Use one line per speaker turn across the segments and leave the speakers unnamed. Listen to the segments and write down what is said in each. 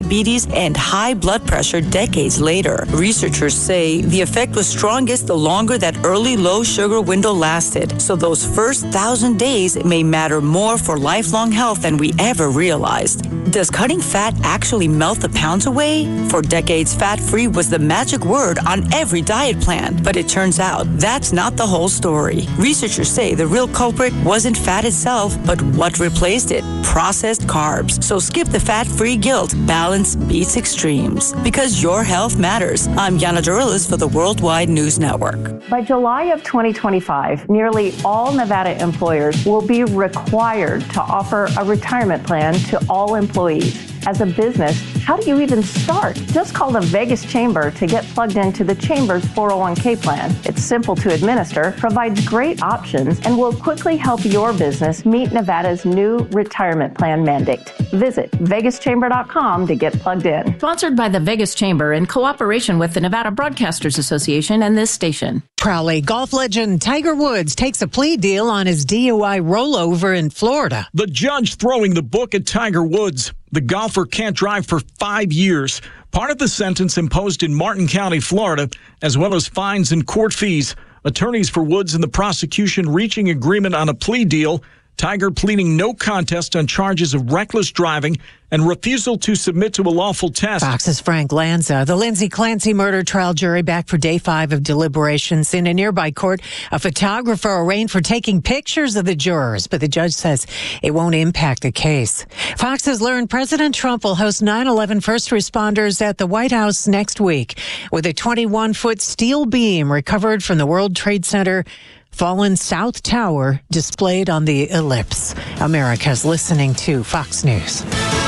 diabetes, and high blood pressure decades later. Researchers say the effect was strongest the longer that early low sugar window lasted. So those first 1,000 days may matter more for lifelong health than we ever realized. Does cutting fat actually melt the pounds away? For decades, fat-free was the magic word on every diet plan. But it turns out that's not the whole story. Researchers say the real culprit wasn't fat itself, but what replaced it: processed carbs. So skip the fat-free guilt. Balance beats extremes. Because your health matters. I'm Yana Dorilis for the Worldwide News Network.
By July of 2025, nearly all Nevada employers will be required to offer a retirement plan to all employees. As a business, how do you even start? Just call the Vegas Chamber to get plugged into the Chamber's 401k plan. It's simple to administer, provides great options, and will quickly help your business meet Nevada's new retirement plan mandate. Visit vegaschamber.com to get plugged in.
Sponsored by the Vegas Chamber in cooperation with the Nevada Broadcasters Association and this station.
Proudly, golf legend Tiger Woods takes a plea deal on his DUI rollover in Florida.
The judge throwing the book at Tiger Woods. The golfer can't drive for 5 years. Part of the sentence imposed in Martin County, Florida, as well as fines and court fees. Attorneys for Woods and the prosecution reaching agreement on a plea deal. Tiger pleading no contest on charges of reckless driving and refusal to submit to a lawful test.
Fox's Frank Lanza. The Lindsay Clancy murder trial jury back for day 5 of deliberations. In a nearby court, a photographer arraigned for taking pictures of the jurors, but the judge says it won't impact the case. Fox has learned President Trump will host 9/11 first responders at the White House next week with a 21-foot steel beam recovered from the World Trade Center fallen South Tower displayed on the ellipse. America's listening to Fox News.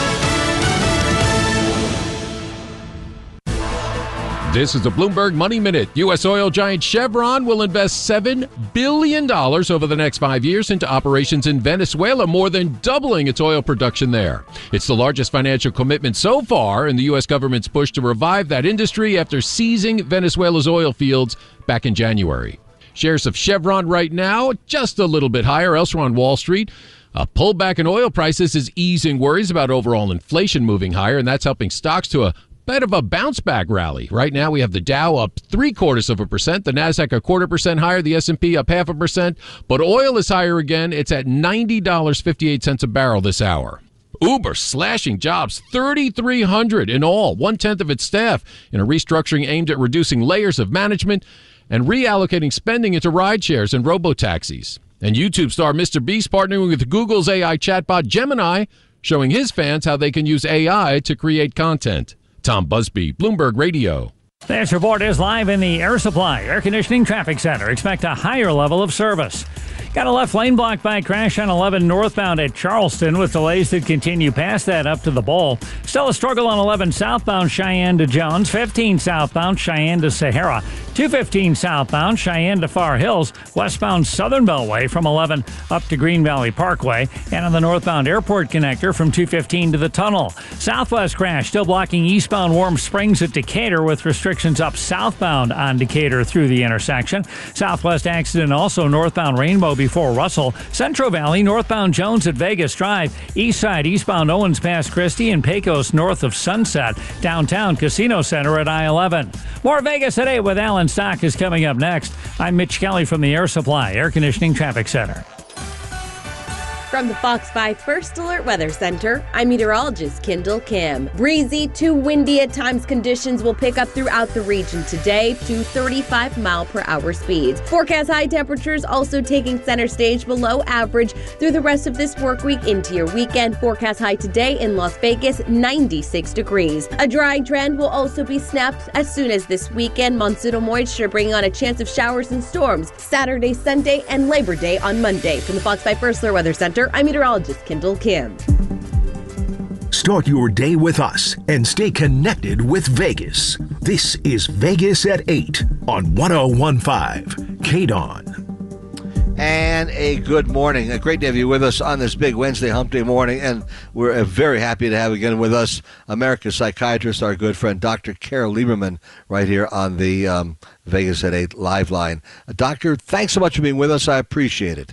This is the Bloomberg Money Minute. U.S. oil giant Chevron will invest $7 billion over the next 5 years into operations in Venezuela, more than doubling its oil production there. It's the largest financial commitment so far in the U.S. government's push to revive that industry after seizing Venezuela's oil fields back in January. Shares of Chevron right now just a little bit higher elsewhere on Wall Street. A pullback in oil prices is easing worries about overall inflation moving higher, and that's helping stocks to a bit of a bounce-back rally. Right now, we have the Dow up 0.75%, the Nasdaq 0.25% higher, the S&P up 0.5%, but oil is higher again. It's at $90.58 a barrel this hour. Uber slashing jobs, 3,300 in all, 1/10 of its staff, in a restructuring aimed at reducing layers of management and reallocating spending into ride shares and robo-taxis. And YouTube star Mr. Beast partnering with Google's AI chatbot Gemini, showing his fans how they can use AI to create content. Tom Busby, Bloomberg Radio.
This report is live in the Air Supply Air Conditioning Traffic Center. Expect a higher level of service. Got a left lane blocked by a crash on 11 northbound at Charleston with delays that continue past that up to the Bowl. Still a struggle on 11 southbound Cheyenne to Jones, 15 southbound Cheyenne to Sahara, 215 southbound Cheyenne to Far Hills, westbound Southern Beltway from 11 up to Green Valley Parkway, and on the northbound airport connector from 215 to the tunnel. Southwest crash still blocking eastbound Warm Springs at Decatur with restrictions up southbound on Decatur through the intersection. Southwest accident also northbound Rainbow before Russell. Central Valley northbound Jones at Vegas Drive. East side eastbound Owens past Christie and Pecos north of Sunset. Downtown Casino Center at I-11. More Vegas at 8 with Alan Stock is coming up next. I'm Mitch Kelly from the Air Supply Air Conditioning Traffic Center.
From the Fox 5 First Alert Weather Center, I'm meteorologist Kendall Kim. Breezy to windy at times conditions will pick up throughout the region today to 35-mile-per-hour speeds. Forecast high temperatures also taking center stage below average through the rest of this work week into your weekend. Forecast high today in Las Vegas, 96 degrees. A drying trend will also be snapped as soon as this weekend. Monsoonal moisture bringing on a chance of showers and storms Saturday, Sunday, and Labor Day on Monday. From the Fox 5 First Alert Weather Center, I'm meteorologist Kendall Kim.
Start your day with us and stay connected with Vegas. This is Vegas at 8 on 101.5 KDON.
And a good morning. A great to have you with us on this big Wednesday hump day morning. And we're very happy to have again with us America's psychiatrist, our good friend, Dr. Carol Lieberman, right here on the Vegas at 8 live line. Doctor, thanks so much for being with us. I appreciate it.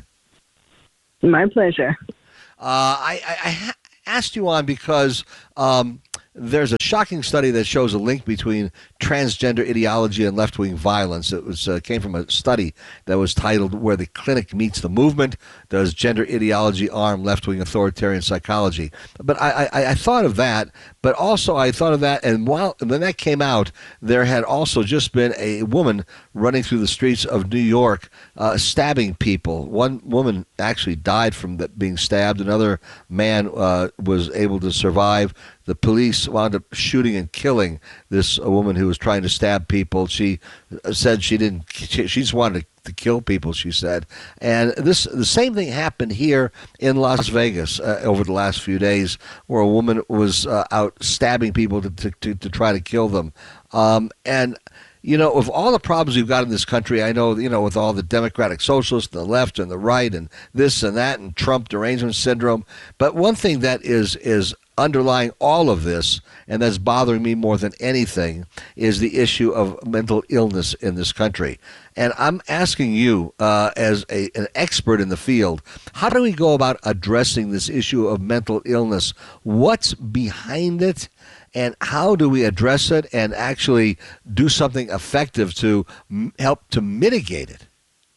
My pleasure.
I asked you on because there's a shocking study that shows a link between transgender ideology and left-wing violence. It came from a study that was titled "Where the Clinic Meets the Movement: Does Gender Ideology Arm Left-Wing Authoritarian Psychology?" But I thought of that, but also I thought of that, and when that came out, there had also just been a woman running through the streets of New York stabbing people. One woman actually died from being stabbed. Another man was able to survive. The police wound up shooting and killing this woman who was trying to stab people. She said she just wanted to kill people, she said. And the same thing happened here in Las Vegas over the last few days, where a woman was out stabbing people to try to kill them. And of all the problems we've got in this country, I know, with all the Democratic Socialists, the left and the right, and this and that, and Trump derangement syndrome. But one thing that is underlying all of this, and that's bothering me more than anything, is the issue of mental illness in this country. And I'm asking you, as an expert in the field, how do we go about addressing this issue of mental illness? What's behind it? And how do we address it and actually do something effective to help to mitigate it?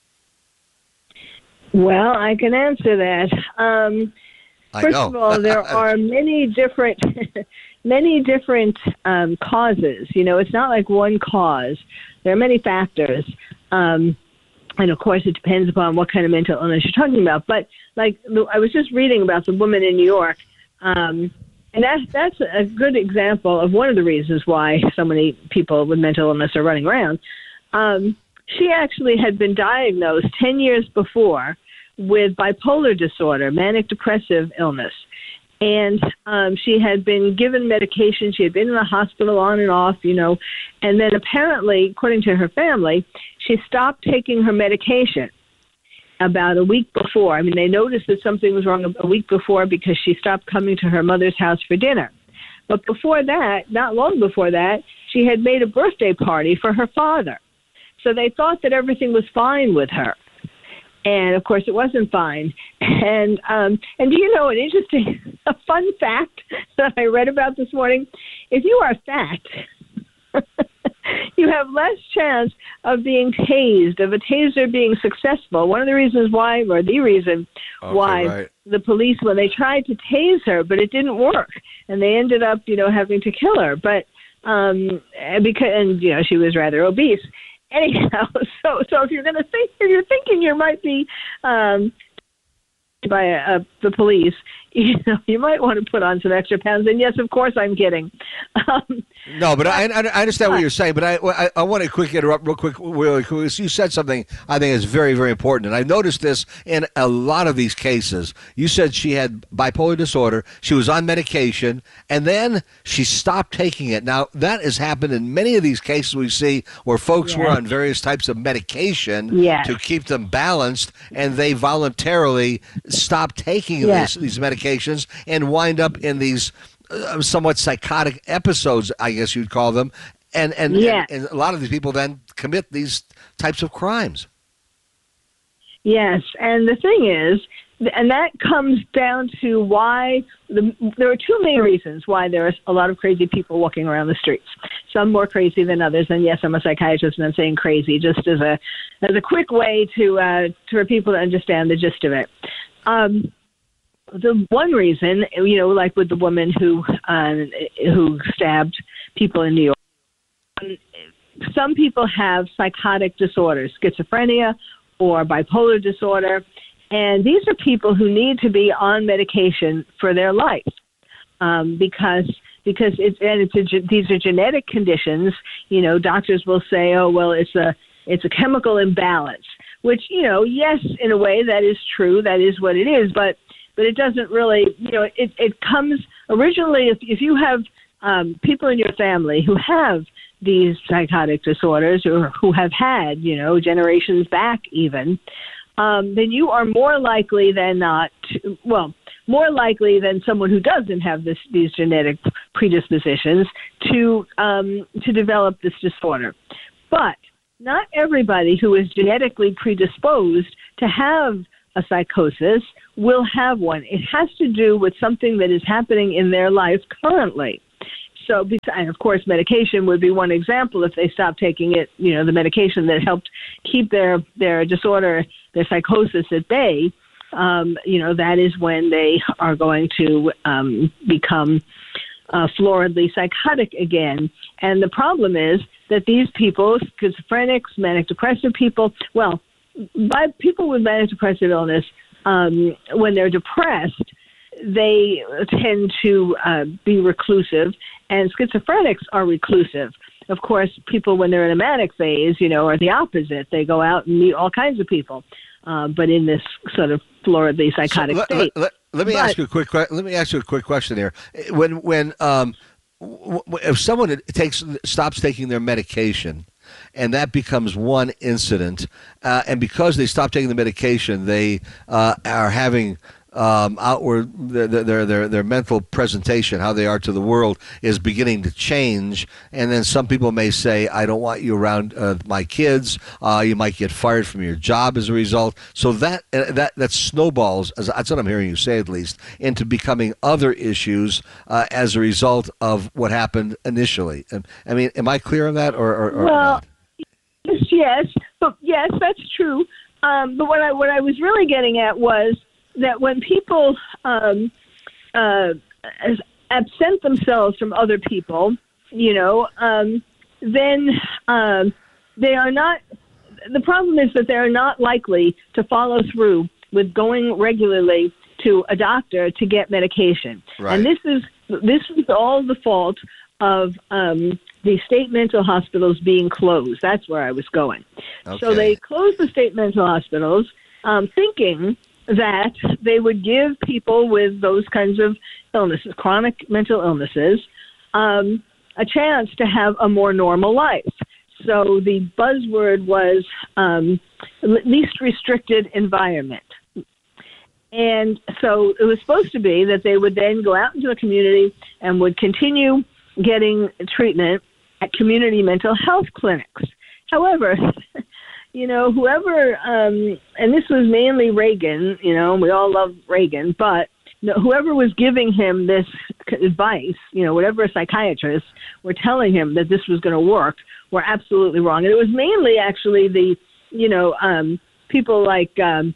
Well, I can answer that. First of all, there are many different causes. It's not like one cause. There are many factors. And of course, it depends upon what kind of mental illness you're talking about. But I was just reading about the woman in New York, and that's a good example of one of the reasons why so many people with mental illness are running around. She actually had been diagnosed 10 years before with bipolar disorder, manic depressive illness. And she had been given medication. She had been in the hospital on and off, and then apparently, according to her family, she stopped taking her medication about a week before. I mean, they noticed that something was wrong a week before because she stopped coming to her mother's house for dinner. But before that, not long before that, she had made a birthday party for her father. So they thought that everything was fine with her. And, of course, it wasn't fine. And a fun fact that I read about this morning, if you are fat, you have less chance of being tased, of a taser being successful. One of the reasons why, or the reason why the police, when they tried to tase her, but it didn't work. And they ended up, having to kill her. But because she was rather obese. Anyhow, so if you're thinking you might be by the police, you might want to put on some extra pounds. And yes, of course, I'm kidding.
No, but I understand what you're saying. But I want to interrupt real quick. You said something I think is very, very important. And I noticed this in a lot of these cases. You said she had bipolar disorder. She was on medication, and then she stopped taking it. Now, that has happened in many of these cases we see where folks were on various types of medication to keep them balanced, and they voluntarily stop taking these medications and wind up in these somewhat psychotic episodes, I guess you'd call them, and a lot of these people then commit these types of crimes.
Yes, and the thing is, and that comes down to why there are two main reasons why there are a lot of crazy people walking around the streets. Some more crazy than others, and yes, I'm a psychiatrist and I'm saying crazy just as a quick way for people to understand the gist of it. The one reason, like with the woman who stabbed people in New York, some people have psychotic disorders, schizophrenia or bipolar disorder, and these are people who need to be on medication for their life because these are genetic conditions. Doctors will say, oh well, it's a chemical imbalance, which yes, in a way that is true, that is what it is, but it doesn't really, it comes originally, if you have people in your family who have these psychotic disorders or who have had, generations back even, then you are more likely than not, more likely than someone who doesn't have these genetic predispositions to develop this disorder. But not everybody who is genetically predisposed to have a psychosis will have one. It has to do with something that is happening in their life currently. So, and of course, medication would be one example. If they stopped taking it, the medication that helped keep their disorder, their psychosis at bay, that is when they are going to become floridly psychotic again. And the problem is that these people, schizophrenics, manic depressive people, by people with manic depressive illness, when they're depressed, they tend to be reclusive, and schizophrenics are reclusive. Of course, people when they're in a manic phase, are the opposite. They go out and meet all kinds of people, but in this sort of floridly psychotic state.
Let me ask you a quick question here. When if someone stops taking their medication, and that becomes one incident, and because they stop taking the medication, they are having outward their mental presentation, how they are to the world, is beginning to change. And then some people may say, I don't want you around my kids. You might get fired from your job as a result. So that snowballs, that's what I'm hearing you say at least, into becoming other issues as a result of what happened initially. I mean, am I clear on that or not?
Yes, that's true. But what I was really getting at was that when people absent themselves from other people, then they are not. The problem is that they are not likely to follow through with going regularly to a doctor to get medication. Right. And this is all the fault of the state mental hospitals being closed. That's where I was going. Okay. So they closed the state mental hospitals, thinking that they would give people with those kinds of illnesses, chronic mental illnesses, a chance to have a more normal life. So the buzzword was least restricted environment. And so it was supposed to be that they would then go out into the community and would continue getting treatment at community mental health clinics. However, whoever, and this was mainly Reagan, we all love Reagan, but whoever was giving him this advice, whatever psychiatrists were telling him that this was going to work, were absolutely wrong. And it was mainly actually the, people like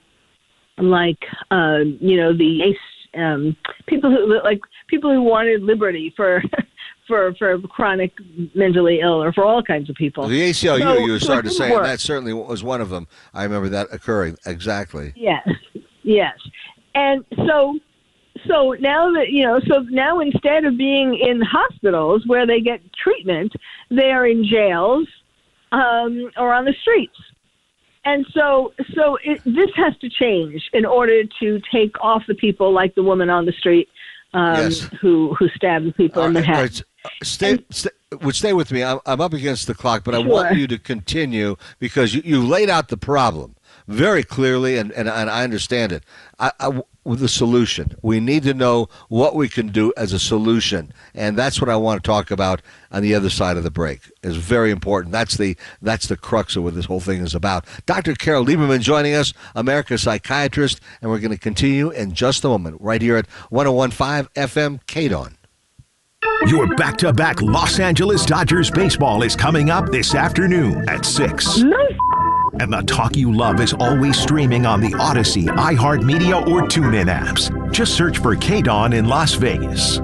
people who wanted liberty for chronic mentally ill or for all kinds of people.
The ACLU, you started to say, and that certainly was one of them. I remember that occurring. Exactly.
Yes. And so now that, now instead of being in hospitals where they get treatment, they are in jails or on the streets. And so this has to change in order to take off the people like the woman on the street who stabbed people in Manhattan.
Stay with me. I'm up against the clock, but I want you to continue because you laid out the problem very clearly, and I understand it. With the solution, we need to know what we can do as a solution, and that's what I want to talk about on the other side of the break. It's very important. That's the crux of what this whole thing is about. Dr. Carol Lieberman joining us, America's psychiatrist, and we're going to continue in just a moment right here at 101.5 FM KDON.
Your back-to-back Los Angeles Dodgers baseball is coming up this afternoon at 6. And the talk you love is always streaming on the Odyssey, iHeartMedia, or TuneIn apps. Just search for KDON in Las Vegas.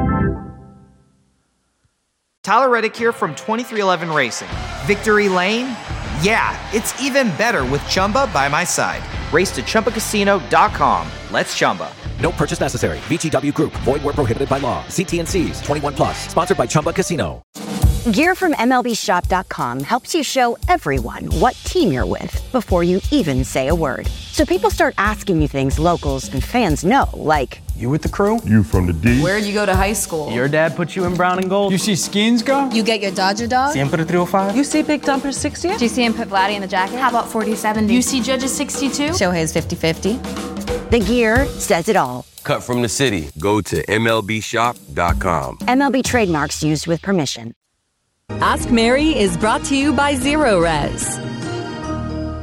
Tyler Reddick here from 2311 Racing. Victory Lane? Yeah, it's even better with Chumba by my side. Race to ChumbaCasino.com. Let's Chumba.
No purchase necessary. VGW Group. Void where prohibited by law. See T&Cs. 21 plus. Sponsored by Chumba Casino.
Gear from MLBshop.com helps you show everyone what team you're with before you even say a word. So people start asking you things locals and fans know, like,
you with the crew?
You from the D?
Where'd you go to high school?
Your dad put you in brown and gold?
You see Skins go?
You get your Dodger dog?
Siempre 305?
You see Big Dumper 60?
Do you see him put Vladdy in the jacket?
How about 40-70?
You see Judges 62?
Shohei's 50-50. The gear says it all.
Cut from the city. Go to MLBshop.com.
MLB trademarks used with permission.
Ask Mary is brought to you by Zero Res.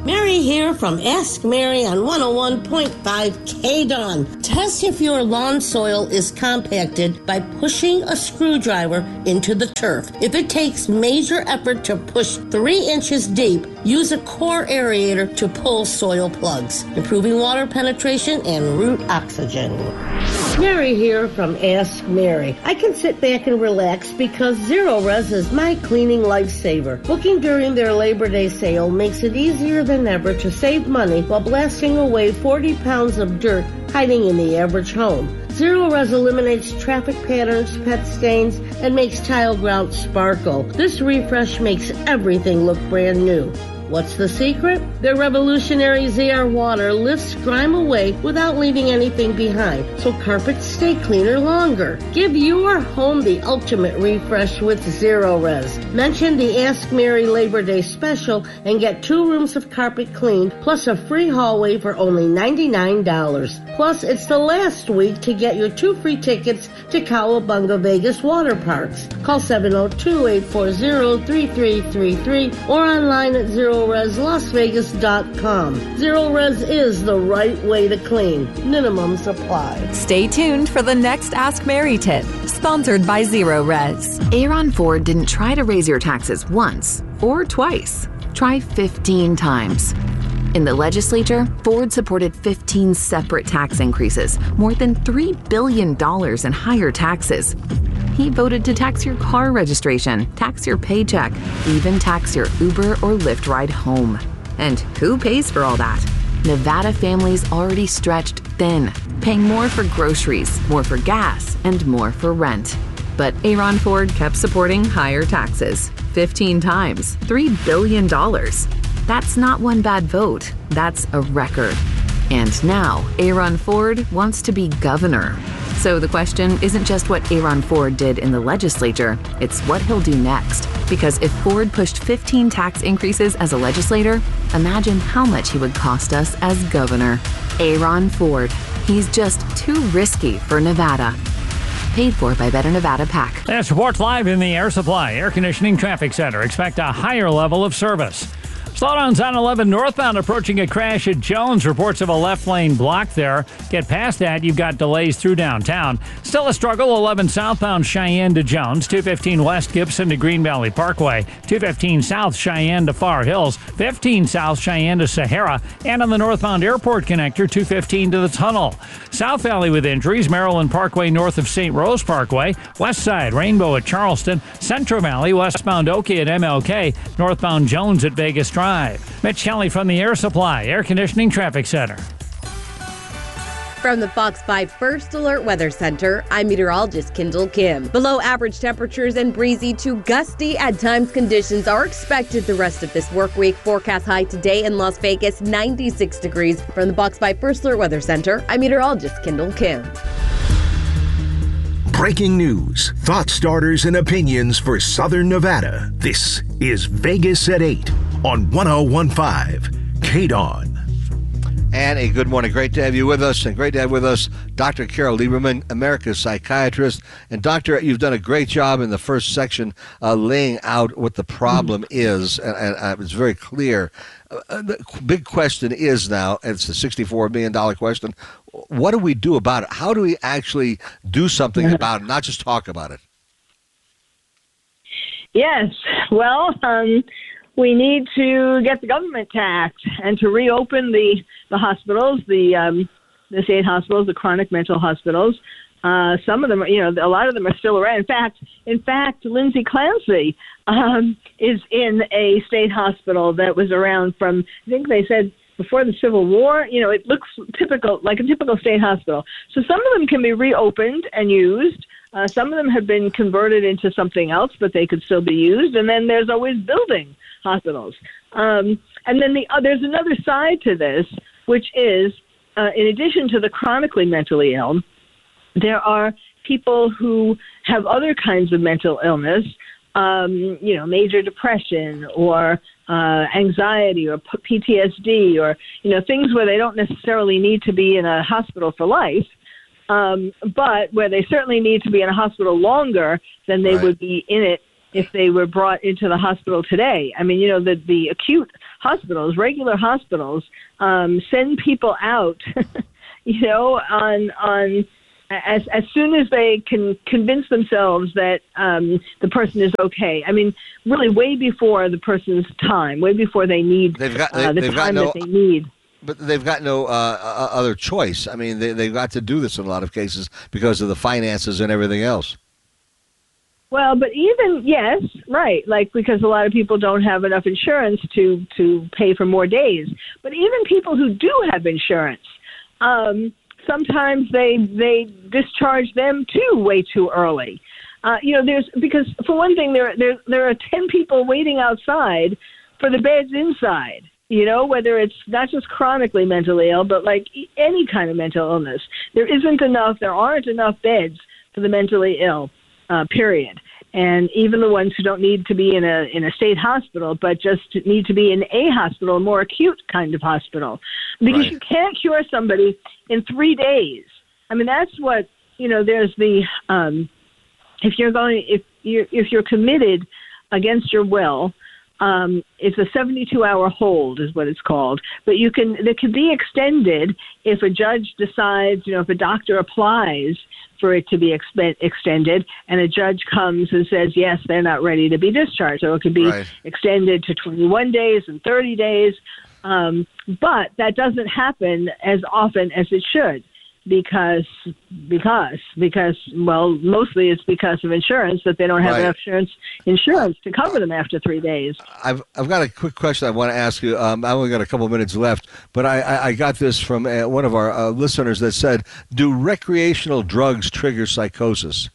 Mary here from Ask Mary on 101.5 KDON. Test if your lawn soil is compacted by pushing a screwdriver into the turf. If it takes major effort to push 3 inches deep, use a core aerator to pull soil plugs, improving water penetration and root oxygen. Mary here from Ask Mary. I can sit back and relax because Zero Res is my cleaning lifesaver. Booking during their Labor Day sale makes it easier than ever to save money while blasting away 40 pounds of dirt hiding in the average home. Zero Res eliminates traffic patterns, pet stains, and makes tile grout sparkle. This refresh makes everything look brand new. What's the secret? Their revolutionary ZR water lifts grime away without leaving anything behind, so carpets stay cleaner longer. Give your home the ultimate refresh with Zero Res. Mention the Ask Mary Labor Day special and get 2 rooms of carpet cleaned, plus a free hallway for only $99. Plus, it's the last week to get your 2 free tickets to Cowabunga Vegas Water Parks. Call 702-840-3333 or online at ZeroResLasVegas.com. Zero Res is the right way to clean. Minimums apply.
Stay tuned for the next Ask Mary tip, sponsored by Zero Res.
Aaron Ford didn't try to raise your taxes once or twice. Try 15 times. In the legislature, Ford supported 15 separate tax increases, more than $3 billion in higher taxes. He voted to tax your car registration, tax your paycheck, even tax your Uber or Lyft ride home. And who pays for all that? Nevada families already stretched thin, paying more for groceries, more for gas, and more for rent. But Aaron Ford kept supporting higher taxes, 15 times, $3 billion. That's not one bad vote, that's a record. And now, Aaron Ford wants to be governor. So the question isn't just what Aaron Ford did in the legislature, it's what he'll do next. Because if Ford pushed 15 tax increases as a legislator, imagine how much he would cost us as governor. Aaron Ford. He's just too risky for Nevada. Paid for by Better Nevada PAC.
That's reports live in the Air Supply Air Conditioning Traffic Center. Expect a higher level of service. Slowdowns on 11 northbound approaching a crash at Jones. Reports of a left lane blocked there. Get past that, you've got delays through downtown. Still a struggle, 11 southbound Cheyenne to Jones, 215 west Gibson to Green Valley Parkway, 215 south Cheyenne to Far Hills, 15 south Cheyenne to Sahara, and on the northbound airport connector, 215 to the tunnel. South Valley with injuries, Maryland Parkway north of St. Rose Parkway, west side Rainbow at Charleston, Central Valley, westbound Oakey at MLK, northbound Jones at Vegas Drive. Mitch Kelly from the Air Supply Air Conditioning Traffic Center.
From the Fox 5 First Alert Weather Center, I'm meteorologist Kendall Kim. Below average temperatures and breezy to gusty at times conditions are expected the rest of this work week. Forecast high today in Las Vegas, 96 degrees. From the Fox 5 First Alert Weather Center, I'm meteorologist Kendall Kim.
Breaking news, thought starters, and opinions for Southern Nevada. This is Vegas at 8 on 101.5 KDON.
And a good morning. Great to have you with us, and great to have with us Dr. Carol Lieberman, America's psychiatrist. And Doctor, you've done a great job in the first section laying out what the problem is, and it's very clear. The big question is now, and it's the $64 million question, what do we do about it? How do we actually do something about it, not just talk about it?
Yes, well, we need to get the government to act and to reopen the hospitals, the state hospitals, the chronic mental hospitals. Some of them, a lot of them are still around. In fact, Lindsay Clancy is in a state hospital that was around from, I think they said, before the Civil War. It looks like a typical state hospital. So some of them can be reopened and used. Some of them have been converted into something else, but they could still be used. And then there's always building hospitals. And then there's another side to this, which is, in addition to the chronically mentally ill, there are people who have other kinds of mental illness, major depression or anxiety or PTSD or, things where they don't necessarily need to be in a hospital for life, but where they certainly need to be in a hospital longer than they would be in it if they were brought into the hospital today. I mean, the acute hospitals, regular hospitals, send people out, on as soon as they can convince themselves that the person is okay. I mean, really, way before the person's time, way before they need the time that they need.
But they've got no other choice. I mean, they've got to do this in a lot of cases because of the finances and everything else.
Well, but yes, right, because a lot of people don't have enough insurance to pay for more days. But even people who do have insurance, sometimes they discharge them too way too early. Because for one thing, there are 10 people waiting outside for the beds inside. Whether it's not just chronically mentally ill, but like any kind of mental illness, there aren't enough beds for the mentally ill. Period. And even the ones who don't need to be in a state hospital, but just need to be in a hospital, a more acute kind of hospital, because you can't cure somebody in 3 days. I mean, that's what there's the if you're committed against your will. It's a 72-hour hold is what it's called. But it can be extended if a judge decides, if a doctor applies for it to be extended and a judge comes and says, yes, they're not ready to be discharged. So it could be extended to 21 days and 30 days. But that doesn't happen as often as it should. Because mostly it's because of insurance that they don't have enough insurance to cover them after 3 days.
I've got a quick question I want to ask you. I only got a couple minutes left, but I got this from one of our listeners that said, do recreational drugs trigger psychosis?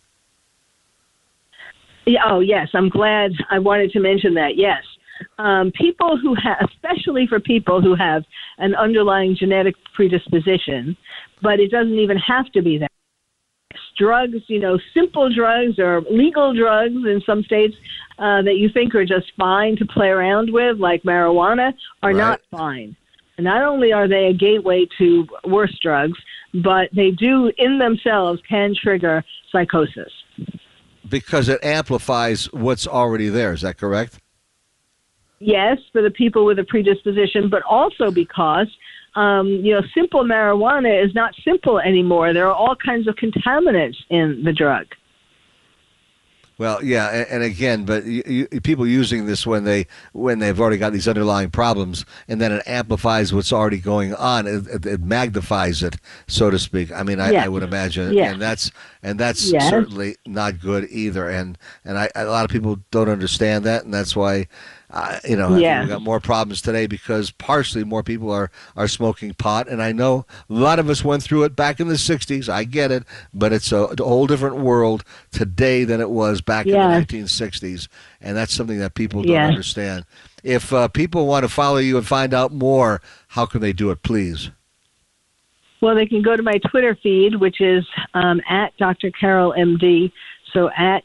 Yeah, oh, yes. I'm glad I wanted to mention that. Yes. People who especially for people who have an underlying genetic predisposition, but it doesn't even have to be that. Drugs, simple drugs or legal drugs in some states that you think are just fine to play around with, like marijuana, are not fine. And not only are they a gateway to worse drugs, but they do in themselves can trigger psychosis.
Because it amplifies what's already there. Is that correct?
Yes, for the people with a predisposition, but also because, simple marijuana is not simple anymore. There are all kinds of contaminants in the drug.
Well, yeah, and again, but people using this when they've already got these underlying problems, and then it amplifies what's already going on. It magnifies it, so to speak. I mean, I would imagine, and that's certainly not good either. And a lot of people don't understand that, and that's why. I think we've got more problems today because partially more people are smoking pot. And I know a lot of us went through it back in the 60s. I get it. But it's a whole different world today than it was back in the 1960s. And that's something that people don't understand. If people want to follow you and find out more, how can they do it, please?
Well, they can go to my Twitter feed, which is at Dr. Carol MD. So at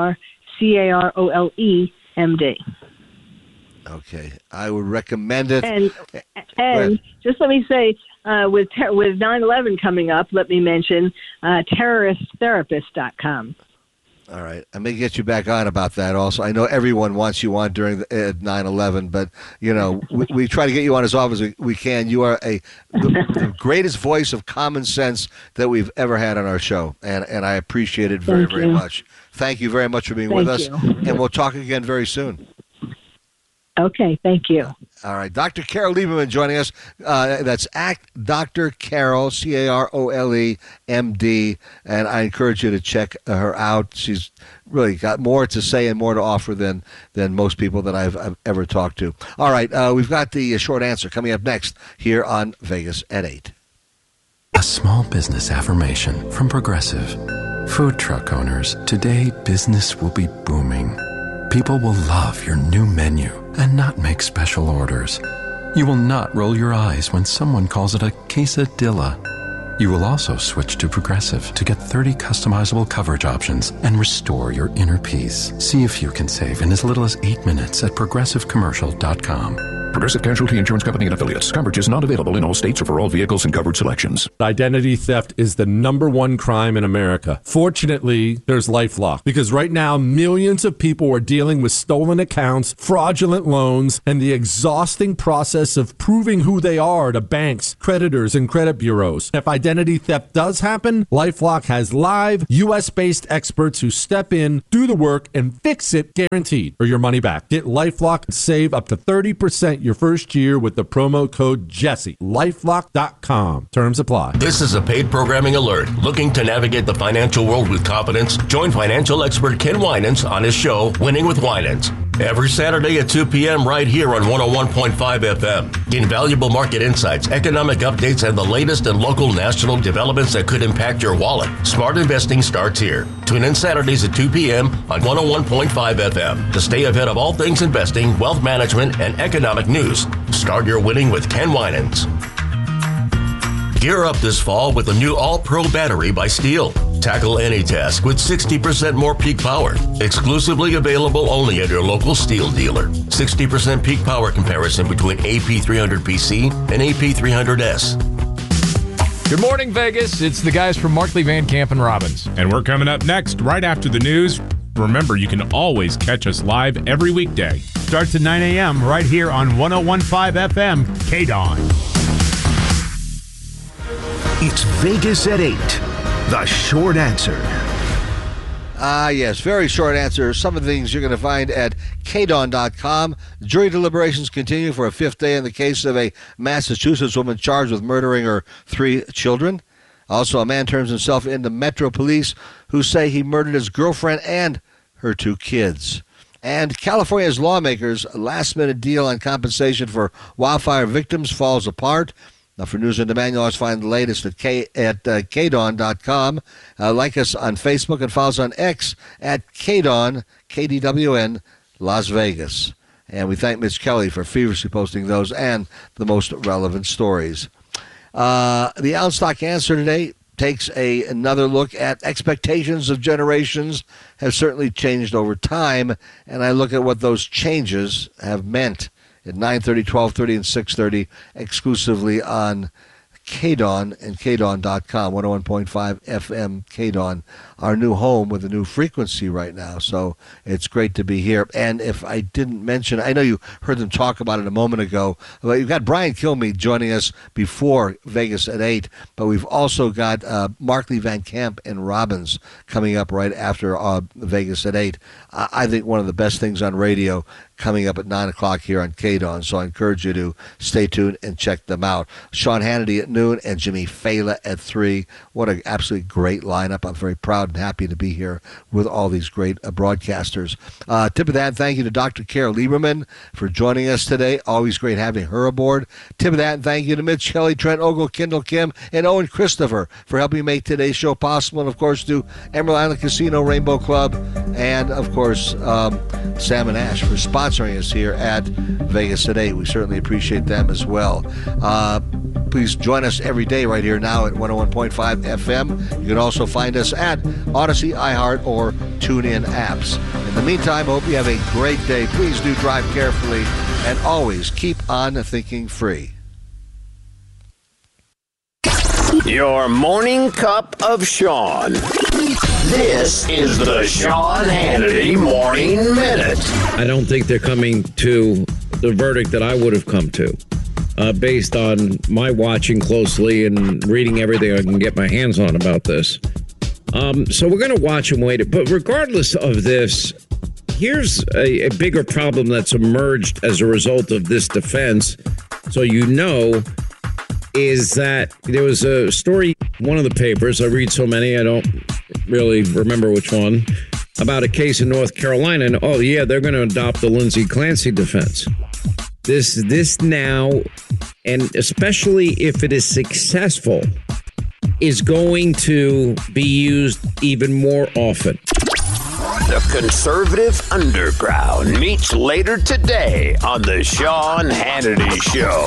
DrCarole
Okay, I would recommend it.
And just let me say, with 9/11 coming up, let me mention terroristtherapist.com.
All right, I may get you back on about that also. I know everyone wants you on during 9/11, but we try to get you on as often as we can. You are the greatest voice of common sense that we've ever had on our show, and I appreciate it very, very much. Thank you very much for being with us, and we'll talk again very soon.
Okay, thank you.
All right, Dr. Carol Lieberman joining us. That's at Dr. Carol, Carole, MD, and I encourage you to check her out. She's really got more to say and more to offer than most people that I've ever talked to. All right, we've got the short answer coming up next here on Vegas at 8.
A small business affirmation from Progressive. Food truck owners, today business will be booming. People will love your new menu and not make special orders. You will not roll your eyes when someone calls it a quesadilla. You will also switch to Progressive to get 30 customizable coverage options and restore your inner peace. See if you can save in as little as 8 minutes at progressivecommercial.com.
Progressive Casualty Insurance Company and Affiliates. Coverage is not available in all states or for all vehicles and covered selections.
Identity theft is the #1 crime in America. Fortunately, there's LifeLock, because right now millions of people are dealing with stolen accounts, fraudulent loans, and the exhausting process of proving who they are to banks, creditors, and credit bureaus. If identity theft does happen, LifeLock has live, U.S.-based experts who step in, do the work, and fix it, guaranteed, or your money back. Get LifeLock and save up to 30% your first year with the promo code Jesse. LifeLock.com. Terms apply.
This is a paid programming alert. Looking to navigate the financial world with confidence? Join financial expert Ken Winans on his show, Winning with Winans. Every Saturday at 2 p.m. right here on 101.5 FM. Gain valuable market insights, economic updates, and the latest in local national developments that could impact your wallet. Smart investing starts here. Tune in Saturdays at 2 p.m. on 101.5 FM to stay ahead of all things investing, wealth management, and economic news. Start your winning with Ken Winans. Gear up this fall with the new All-Pro battery by Steel. Tackle any task with 60% more peak power. Exclusively available only at your local Steel dealer. 60% peak power comparison between AP300PC and AP300S.
Good morning, Vegas. It's the guys from Markley, Van Camp, and Robbins.
And we're coming up next, right after the news. Remember, you can always catch us live every weekday.
Starts at 9 a.m. right here on 101.5 FM, KDON.
It's Vegas at 8. The short answer.
Yes, very short answer. Some of the things you're going to find at KDON.com. Jury deliberations continue for a fifth day in the case of a Massachusetts woman charged with murdering her 3 children. Also, a man turns himself into Metro Police who say he murdered his girlfriend and her 2 kids. And California's lawmakers' last-minute deal on compensation for wildfire victims falls apart. Now, for news on demand, you'll always find the latest at KDON.com. Like us on Facebook and follow us on X at KDON, KDWN, Las Vegas. And we thank Mitch Kelly for feverishly posting those and the most relevant stories. The Allen Stock Answer today takes another look at expectations of generations have certainly changed over time, and I look at what those changes have meant at 9:30, 12:30, and 6:30, exclusively on KDON and KDON.com, 101.5 FM KDON, our new home with a new frequency right now. So it's great to be here. And if I didn't mention, I know you heard them talk about it a moment ago, but you've got Brian Kilmeade joining us before Vegas at 8, but we've also got Markley, Van Camp, and Robbins coming up right after Vegas at 8. I think one of the best things on radio coming up at 9 o'clock here on KDON, so I encourage you to stay tuned and check them out. Sean Hannity at noon and Jimmy Fallon at 3. What an absolutely great lineup. I'm very proud and happy to be here with all these great broadcasters. Tip of that, thank you to Dr. Carol Lieberman for joining us today. Always great having her aboard. Tip of that, thank you to Mitch Kelly, Trent Ogle, Kendall Kim, and Owen Christopher for helping make today's show possible. And, of course, to Emerald Island Casino, Rainbow Club, and, of course, Sam and Ash for sponsoring us here at Vegas at 8. We certainly appreciate them as well. Please join us every day right here now at 101.5 FM. You can also find us at Odyssey, iHeart, or TuneIn apps. In the meantime, I hope you have a great day. Please do drive carefully and always keep on thinking free.
Your morning cup of Sean. This is the Sean Hannity Morning Minute.
I don't think they're coming to the verdict that I would have come to, based on my watching closely and reading everything I can get my hands on about this. So we're going to watch and wait. But regardless of this, here's a bigger problem that's emerged as a result of this defense. So you know, is that there was a story, one of the papers, I read so many, I don't really remember which one, about a case in North Carolina. And, oh, yeah, they're going to adopt the Lindsay Clancy defense. This now, and especially if it is successful, is going to be used even more often.
The conservative underground meets later today on the Sean Hannity Show.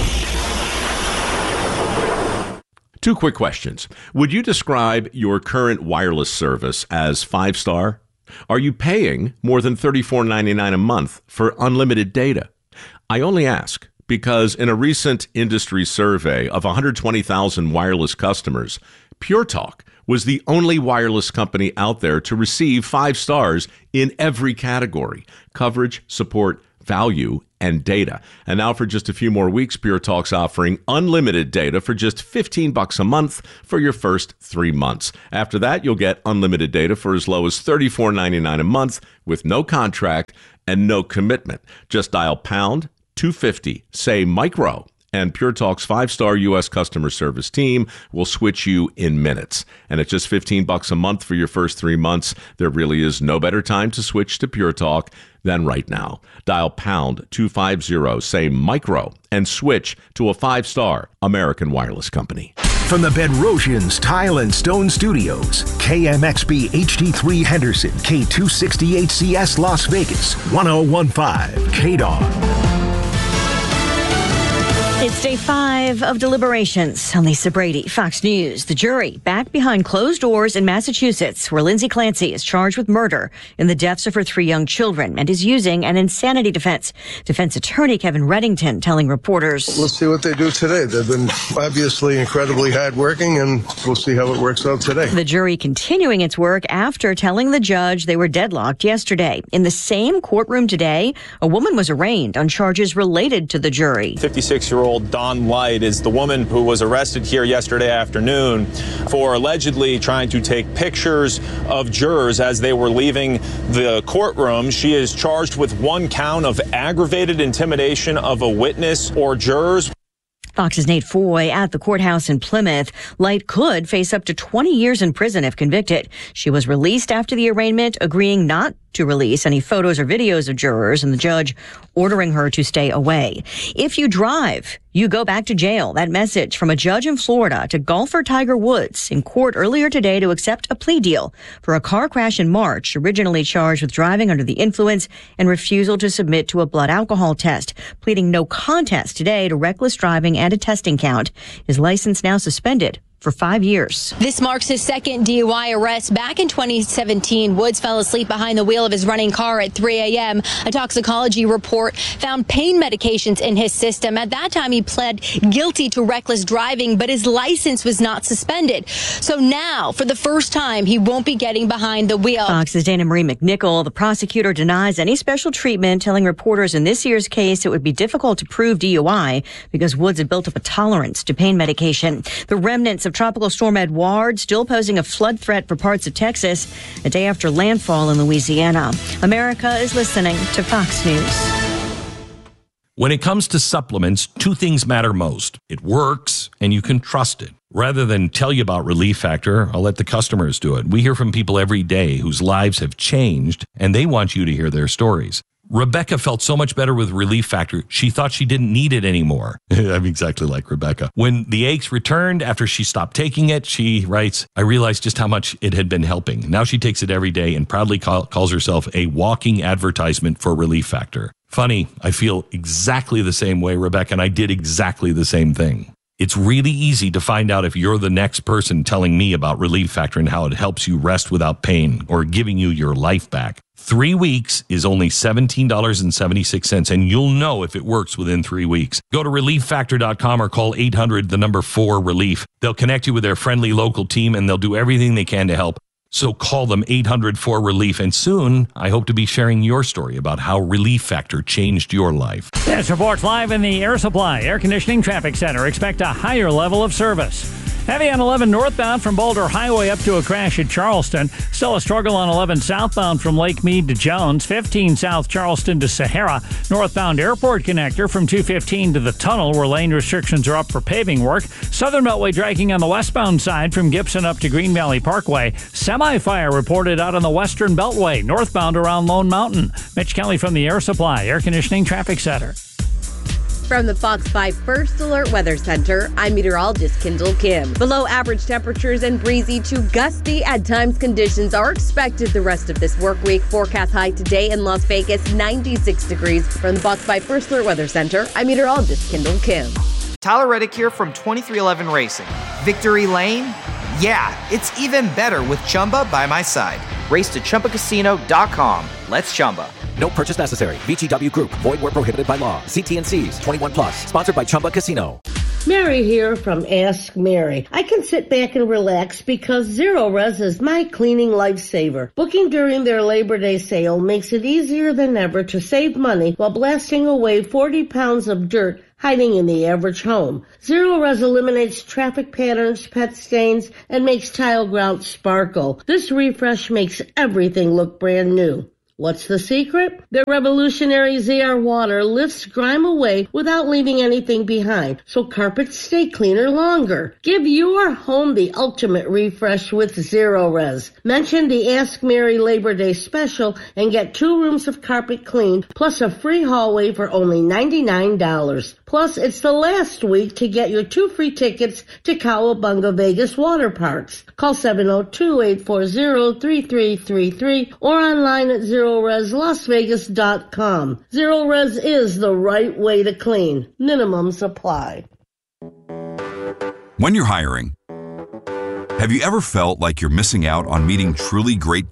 2 quick questions. Would you describe your current wireless service as 5-star? Are you paying more than $34.99 a month for unlimited data? I only ask because in a recent industry survey of 120,000 wireless customers, Pure Talk was the only wireless company out there to receive 5 stars in every category: coverage, support, value, and data. And now for just a few more weeks, Pure Talk's offering unlimited data for just $15 a month for your first 3 months. After that, you'll get unlimited data for as low as $34.99 a month with no contract and no commitment. Just dial pound 250, say micro, and Pure Talk's 5-star U.S. customer service team will switch you in minutes. And at just $15 a month for your first 3 months, there really is no better time to switch to Pure Talk than right now. Dial pound 250, say micro, and switch to a 5-star American Wireless company.
From the Bedrosians Tile and Stone Studios, KMXB HD3 Henderson, K268CS Las Vegas, 1015 KDAWN.
It's day 5 of deliberations. I'm Lisa Brady, Fox News. The jury back behind closed doors in Massachusetts, where Lindsay Clancy is charged with murder in the deaths of her 3 young children and is using an insanity defense. Defense attorney Kevin Reddington telling reporters,
"Let's see what they do today. They've been obviously incredibly hardworking, and we'll see how it works out today."
The jury continuing its work after telling the judge they were deadlocked yesterday. In the same courtroom today, a woman was arraigned on charges related to the jury.
56-year-old Dawn Light is the woman who was arrested here yesterday afternoon for allegedly trying to take pictures of jurors as they were leaving the courtroom. She is charged with 1 count of aggravated intimidation of a witness or jurors.
Fox's Nate Foy at the courthouse in Plymouth. Light could face up to 20 years in prison if convicted. She was released after the arraignment, agreeing not to release any photos or videos of jurors, and the judge ordering her to stay away. If you drive, you go back to jail. That message from a judge in Florida to golfer Tiger Woods in court earlier today to accept a plea deal for a car crash in March, originally charged with driving under the influence and refusal to submit to a blood alcohol test, pleading no contest today to reckless driving and a testing count. His license now suspended for 5 years.
This marks his second DUI arrest. Back in 2017, Woods fell asleep behind the wheel of his running car at 3 a.m. A toxicology report found pain medications in his system. At that time, he pled guilty to reckless driving, but his license was not suspended. So now, for the first time, he won't be getting behind the wheel.
Fox's Dana Marie McNichol, the prosecutor, denies any special treatment, telling reporters in this year's case it would be difficult to prove DUI because Woods had built up a tolerance to pain medication. The remnants of Tropical Storm Edouard still posing a flood threat for parts of Texas a day after landfall in Louisiana. America is listening to Fox News.
When it comes to supplements, 2 things matter most. It works and you can trust it. Rather than tell you about Relief Factor, I'll let the customers do it. We hear from people every day whose lives have changed and they want you to hear their stories. Rebecca felt so much better with Relief Factor, she thought she didn't need it anymore. I'm exactly like Rebecca. When the aches returned after she stopped taking it, she writes, "I realized just how much it had been helping. Now she takes it every day and proudly calls herself a walking advertisement for Relief Factor." Funny, I feel exactly the same way, Rebecca, and I did exactly the same thing. It's really easy to find out if you're the next person telling me about Relief Factor and how it helps you rest without pain or giving you your life back. 3 weeks is only $17.76, and you'll know if it works within 3 weeks. Go to ReliefFactor.com or call 800-4-RELIEF. They'll connect you with their friendly local team, and they'll do everything they can to help. So call them 800-4-RELIEF, and soon I hope to be sharing your story about how Relief Factor changed your life.
This reports live in the Air Supply Air Conditioning Traffic Center. Expect a higher level of service. Heavy on 11 northbound from Boulder Highway up to a crash at Charleston. Still a struggle on 11 southbound from Lake Mead to Jones. 15 South Charleston to Sahara. Northbound airport connector from 215 to the tunnel where lane restrictions are up for paving work. Southern Beltway dragging on the westbound side from Gibson up to Green Valley Parkway. Semi-fire reported out on the western Beltway. Northbound around Lone Mountain. Mitch Kelly from the Air Supply Air Conditioning Traffic Center.
From the Fox 5 First Alert Weather Center, I'm meteorologist Kendall Kim. Below average temperatures and breezy to gusty at times conditions are expected the rest of this work week. Forecast high today in Las Vegas, 96 degrees. From the Fox 5 First Alert Weather Center, I'm meteorologist Kendall Kim.
Tyler Reddick here from 2311 Racing. Victory Lane? Yeah, it's even better with Chumba by my side. Race to ChumbaCasino.com. Let's Chumba.
No purchase necessary. VGW Group. Void where prohibited by law. See T&Cs. 21 plus. Sponsored by Chumba Casino.
Mary here from Ask Mary. I can sit back and relax because Zero Res is my cleaning lifesaver. Booking during their Labor Day sale makes it easier than ever to save money while blasting away 40 pounds of dirt hiding in the average home. Zero Res eliminates traffic patterns, pet stains, and makes tile grout sparkle. This refresh makes everything look brand new. What's the secret? Their revolutionary ZR water lifts grime away without leaving anything behind, so carpets stay cleaner longer. Give your home the ultimate refresh with Zero Res. Mention the Ask Mary Labor Day special and get 2 rooms of carpet cleaned plus a free hallway for only $99. Plus, it's the last week to get your 2 free tickets to Cowabunga Vegas Water Parks. Call 702-840-3333 or online at ZeroResLasVegas.com. Zero Res is the right way to clean. Minimums apply.
When you're hiring, have you ever felt like you're missing out on meeting truly great